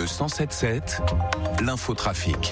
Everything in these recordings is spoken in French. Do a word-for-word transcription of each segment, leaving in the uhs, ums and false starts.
cent sept sept, l'infotrafic.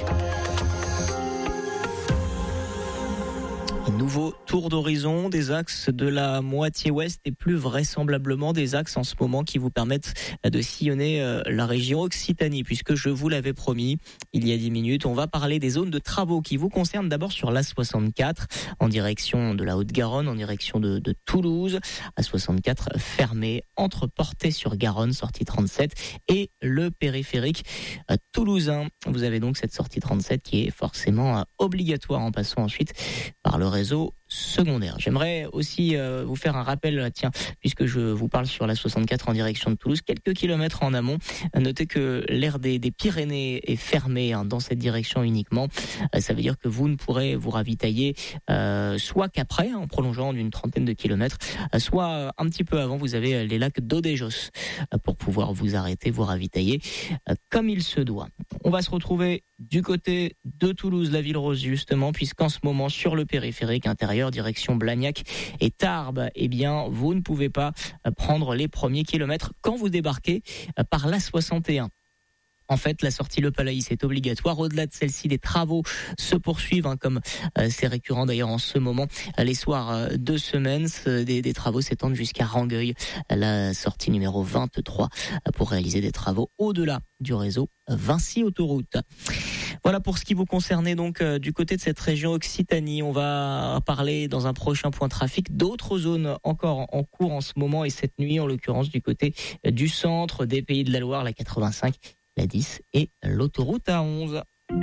Nouveau tour d'horizon des axes de la moitié ouest et plus vraisemblablement des axes en ce moment qui vous permettent de sillonner la région Occitanie, puisque je vous l'avais promis il y a dix minutes, on va parler des zones de travaux qui vous concernent d'abord sur l'A soixante-quatre en direction de la Haute-Garonne, en direction de, de Toulouse. A soixante-quatre fermé entre Portet-sur-Garonne, sortie trente-sept, et le périphérique toulousain. Vous avez donc cette sortie trente-sept qui est forcément obligatoire en passant ensuite par le réseau secondaire. J'aimerais aussi euh, vous faire un rappel, tiens, puisque je vous parle sur la soixante-quatre en direction de Toulouse, quelques kilomètres en amont. Notez que l'aire des, des Pyrénées est fermée hein, dans cette direction uniquement. Euh, ça veut dire que vous ne pourrez vous ravitailler euh, soit qu'après, en prolongeant d'une trentaine de kilomètres, euh, soit un petit peu avant, vous avez les lacs d'Odéjos euh, pour pouvoir vous arrêter, vous ravitailler euh, comme il se doit. On va se retrouver du côté de Toulouse, la ville rose justement, puisqu'en ce moment sur le périphérique intérieur, direction Blagnac et Tarbes, eh bien, vous ne pouvez pas prendre les premiers kilomètres quand vous débarquez par l'A soixante et un. En fait, la sortie Le Palaïs est obligatoire. Au-delà de celle-ci, des travaux se poursuivent, hein, comme euh, c'est récurrent d'ailleurs en ce moment. Les soirs euh, de semaine, des, des travaux s'étendent jusqu'à Rangueil, la sortie numéro vingt-trois, euh, pour réaliser des travaux au-delà du réseau Vinci Autoroute. Voilà pour ce qui vous concernait donc euh, du côté de cette région Occitanie. On va parler dans un prochain point trafic d'autres zones encore en cours en ce moment et cette nuit, en l'occurrence du côté du centre des Pays de la Loire, la quatre-vingt-cinq, la dix et l'autoroute A onze.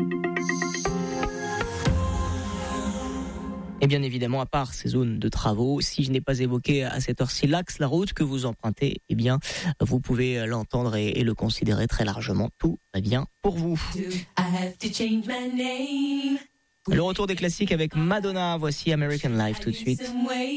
Et bien évidemment, à part ces zones de travaux, si je n'ai pas évoqué à cette heure-ci l'axe, la route que vous empruntez, eh bien, vous pouvez l'entendre et, et le considérer très largement. Tout va bien pour vous. Le retour des classiques avec Madonna. Voici American Life tout de suite.